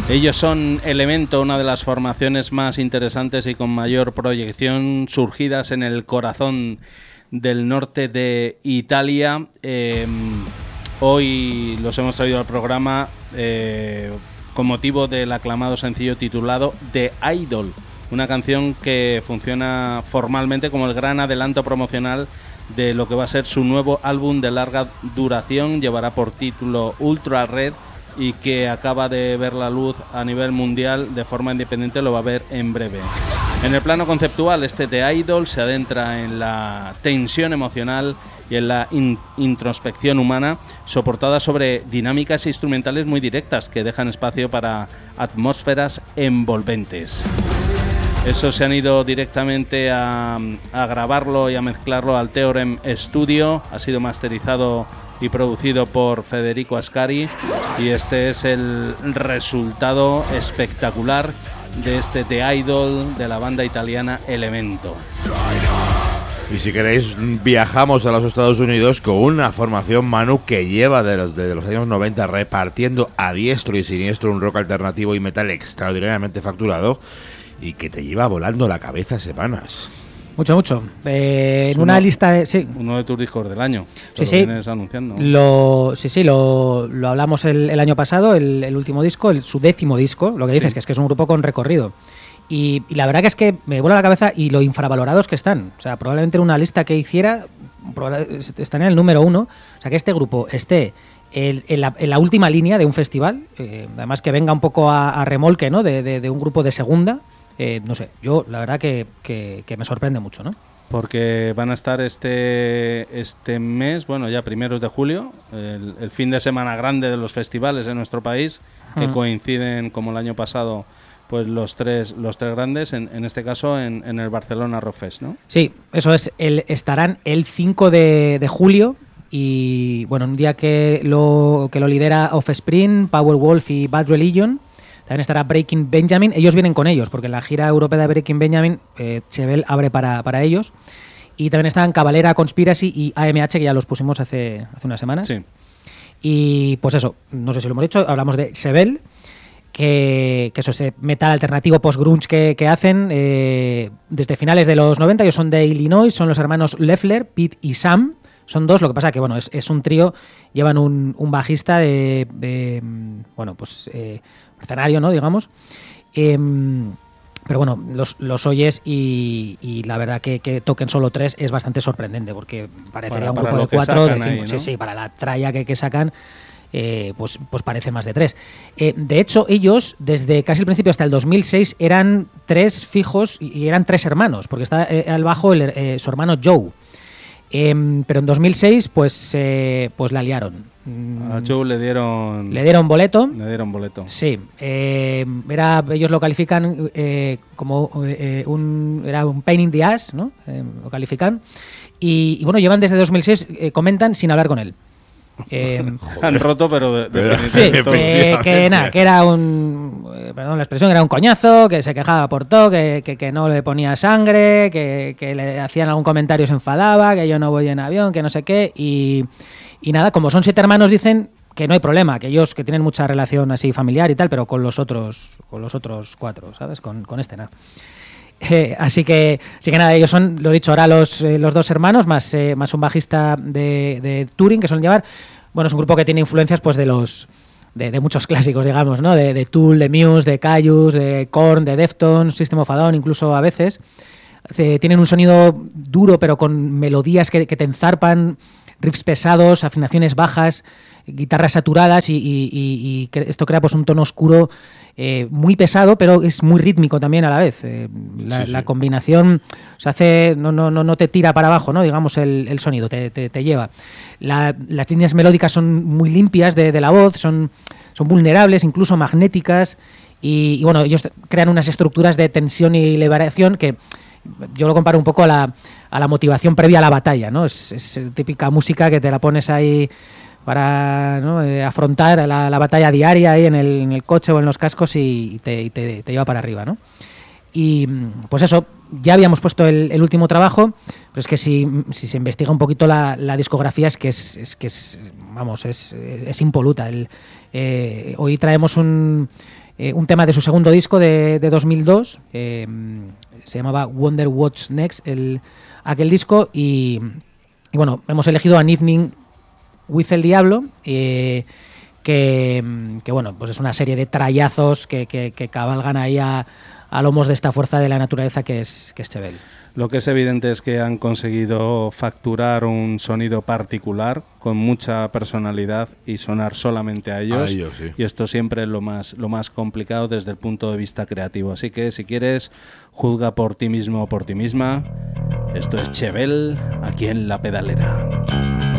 Ellos son Elemento, una de las formaciones más interesantes y con mayor proyección, surgidas en el corazón del norte de Italia. Hoy los hemos traído al programa con motivo del aclamado sencillo titulado The Idol, una canción que funciona formalmente como el gran adelanto promocional de lo que va a ser su nuevo álbum de larga duración. Llevará por título Ultra Red y que acaba de ver la luz a nivel mundial de forma independiente, lo va a ver en breve. En el plano conceptual, este The Idol se adentra en la tensión emocional y en la introspección humana, soportada sobre dinámicas instrumentales muy directas que dejan espacio para atmósferas envolventes. Eso se han ido directamente a grabarlo y a mezclarlo al Theorem Studio. Ha sido masterizado y producido por Federico Ascari, y este es el resultado espectacular de este The Idol de la banda italiana Elemento. Y si queréis, viajamos a los Estados Unidos con una formación, Manu, que lleva desde los años 90 repartiendo a diestro y siniestro un rock alternativo y metal extraordinariamente facturado y que te lleva volando la cabeza semanas. Mucho. En una lista de... Sí. Uno de tus discos del año. Sí. Vienes anunciando. Lo hablamos el año pasado, el último disco, su 10º disco. Lo que dices que es un grupo con recorrido. Y la verdad que es que me vuela la cabeza y lo infravalorados que están. O sea, probablemente en una lista que hiciera están en el número 1. O sea, que este grupo esté en la última línea de un festival, además que venga un poco a remolque, ¿no? de un grupo de segunda. No sé, yo la verdad que me sorprende mucho, ¿no? Porque van a estar este mes, bueno, ya primeros de julio, el fin de semana grande de los festivales en nuestro país, que coinciden, como el año pasado, pues los tres grandes, en este caso en el Barcelona Rock Fest, ¿no? Sí, eso es, estarán el 5 de julio, y bueno, un día que lo lidera Offspring, Powerwolf y Bad Religion. También estará Breaking Benjamin. Ellos vienen con ellos, porque en la gira europea de Breaking Benjamin, Chevelle abre para ellos. Y también están Cavalera, Conspiracy y AMH, que ya los pusimos hace unas semanas. Sí. Y pues eso, no sé si lo hemos dicho, hablamos de Chevelle, que eso es metal alternativo post-grunge que hacen desde finales de los 90. Ellos son de Illinois, son los hermanos Leffler, Pete y Sam. Son dos, lo que pasa que bueno, es un trío, llevan un bajista de escenario, ¿no? Digamos. Pero bueno, los oyes y la verdad que toquen solo 3 es bastante sorprendente, porque parecería un grupo de 4, de 5. Ahí, ¿no? Sí, para la tralla que sacan, pues parece más de 3. De hecho, ellos, desde casi el principio hasta el 2006, eran 3 fijos y eran 3 hermanos, porque está al bajo su hermano Joe. Pero en 2006 pues la liaron. A Joe le dieron boleto. Sí. Ellos lo califican como era un pain in the ass, ¿no? Lo califican. Y bueno, llevan desde 2006, comentan, sin hablar con él. Han roto, pero sí, que era perdón la expresión, era un coñazo, que se quejaba por todo, que no le ponía sangre, que le hacían algún comentario, se enfadaba, que yo no voy en avión, que no sé qué, y nada, como son 7 hermanos, dicen que no hay problema, que ellos que tienen mucha relación así familiar y tal, pero con los otros 4, ¿sabes? Con este nada. Así que nada, ellos son, lo he dicho, ahora los 2 hermanos más un bajista de touring que suelen llevar. Bueno, es un grupo que tiene influencias pues de muchos clásicos, digamos, ¿no? De Tool, de Muse, de Kyuss, de Korn, de Deftones, System of a Down, incluso a veces. Tienen un sonido duro, pero con melodías que te enzarpan, riffs pesados, afinaciones bajas, guitarras saturadas y esto crea pues un tono oscuro muy pesado, pero es muy rítmico también a la vez. La combinación se hace, no te tira para abajo, ¿no? Digamos, el sonido te lleva. Las líneas melódicas son muy limpias de la voz, son vulnerables, incluso magnéticas, y bueno, ellos crean unas estructuras de tensión y liberación que yo lo comparo un poco a la motivación previa a la batalla, ¿no? Es típica música que te la pones ahí para, ¿no? Afrontar la batalla diaria ahí en el coche o en los cascos y te lleva para arriba, ¿no? Y pues eso, ya habíamos puesto el último trabajo, pero es que si se investiga un poquito la discografía es que es impoluta. Hoy traemos un un tema de su segundo disco de 2002, se llamaba Wonder What's Next, aquel disco, y bueno, hemos elegido An Evening with el Diablo, que bueno, pues es una serie de trallazos que cabalgan ahí a lomos de esta fuerza de la naturaleza que es Chevelle. Lo que es evidente es que han conseguido facturar un sonido particular con mucha personalidad y sonar solamente a ellos. Sí. Y esto siempre es lo más complicado desde el punto de vista creativo. Así que si quieres, juzga por ti mismo o por ti misma. Esto es Chevelle, aquí en La Pedalera.